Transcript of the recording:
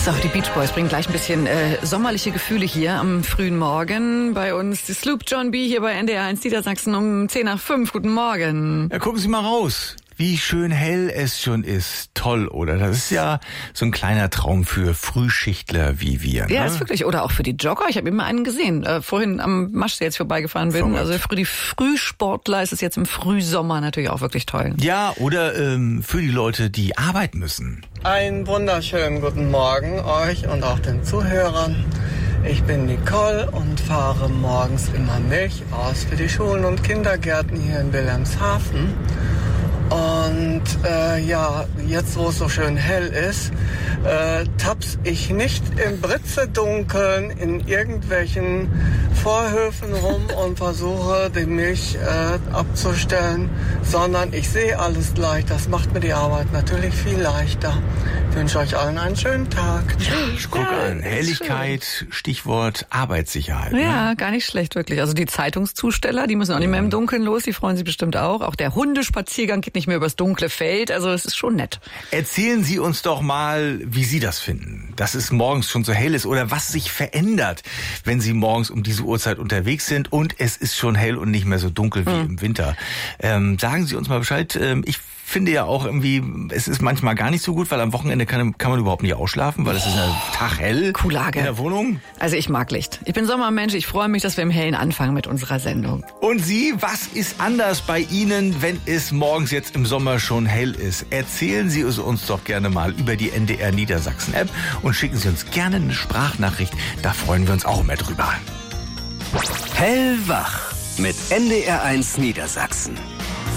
So, die Beach Boys bringen gleich ein bisschen sommerliche Gefühle hier am frühen Morgen. Bei uns die Sloop John B. hier bei NDR 1 Niedersachsen um 10:05. Guten Morgen. Ja, gucken Sie mal raus. Wie schön hell es schon ist. Toll, oder? Das ist ja so ein kleiner Traum für Frühschichtler wie wir. Ne? Ja, ist wirklich. Oder auch für die Jogger. Ich habe immer einen gesehen. Vorhin am Maschsee, als ich vorbeigefahren bin. Verrückt. Also für die Frühsportler ist es jetzt im Frühsommer natürlich auch wirklich toll. Ja, oder für die Leute, die arbeiten müssen. Einen wunderschönen guten Morgen euch und auch den Zuhörern. Ich bin Nicole und fahre morgens immer Milch aus für die Schulen und Kindergärten hier in Wilhelmshaven. Und jetzt wo es so schön hell ist, taps ich nicht im Britzedunkeln in irgendwelchen Vorhöfen rum und versuche die Milch abzustellen, sondern ich sehe alles gleich. Das macht mir die Arbeit natürlich viel leichter. Ich wünsche euch allen einen schönen Tag. Ich gucke an. Helligkeit, Stichwort Arbeitssicherheit. Ja, gar nicht schlecht, wirklich. Also die Zeitungszusteller, die müssen auch nicht mehr im Dunkeln los, die freuen sich bestimmt auch. Auch der Hundespaziergang geht nicht mehr übers dunkle Feld, also es ist schon nett. Erzählen Sie uns doch mal, wie Sie das finden, dass es morgens schon so hell ist oder was sich verändert, wenn Sie morgens um diese Uhrzeit unterwegs sind und es ist schon hell und nicht mehr so dunkel wie im Winter. Sagen Sie uns mal Bescheid. Ich finde ja auch irgendwie, es ist manchmal gar nicht so gut, weil am Wochenende kann man überhaupt nicht ausschlafen, weil es ist ja taghell Kulage. in der Wohnung. Also ich mag Licht. Ich bin Sommermensch, ich freue mich, dass wir im Hellen anfangen mit unserer Sendung. Und Sie, was ist anders bei Ihnen, wenn es morgens jetzt im Sommer schon hell ist? Erzählen Sie es uns doch gerne mal über die NDR Niedersachsen App und schicken Sie uns gerne eine Sprachnachricht. Da freuen wir uns auch immer drüber. Hellwach mit NDR 1 Niedersachsen.